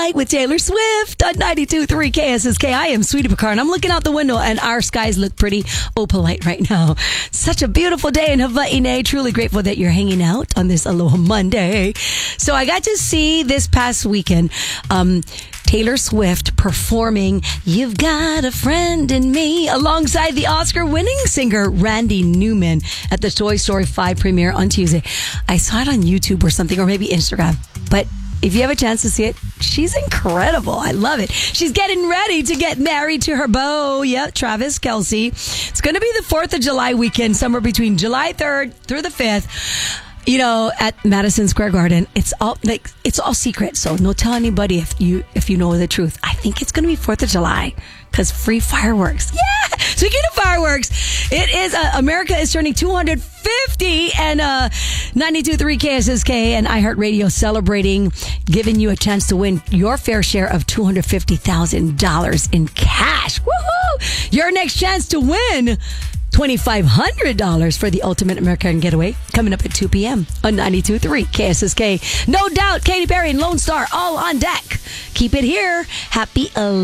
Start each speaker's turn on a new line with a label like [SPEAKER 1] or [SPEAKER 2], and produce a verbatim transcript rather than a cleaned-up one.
[SPEAKER 1] Moonlight with Taylor Swift on ninety-two point three K S S K. I am Sweetie Picard, and I'm looking out the window, and our skies look pretty opalite right now. Such a beautiful day in Hawaii. Truly grateful that you're hanging out on this Aloha Monday. So I got to see this past weekend um, Taylor Swift performing You've Got a Friend in Me alongside the Oscar-winning singer Randy Newman at the Toy Story five premiere on Tuesday. I saw it on YouTube or something, or maybe Instagram. But if you have a chance to see it, she's incredible. I love it. She's getting ready to get married to her beau. Yep, Travis Kelce. It's going to be the fourth of July weekend, somewhere between July third through the fifth. You know, at Madison Square Garden. It's all like it's all secret, so no tell anybody if you if you know the truth. I think it's going to be fourth of July because free fireworks. Yeah. Speaking of fireworks, it is uh, America is turning two hundred fifty, and uh, ninety-two point three K S S K and iHeartRadio celebrating, giving you a chance to win your fair share of two hundred fifty thousand dollars in cash. Woohoo! Your next chance to win twenty-five hundred dollars for the ultimate American getaway coming up at two p.m. on ninety-two point three K S S K. No doubt, Katy Perry and Lone Star all on deck. Keep it here. Happy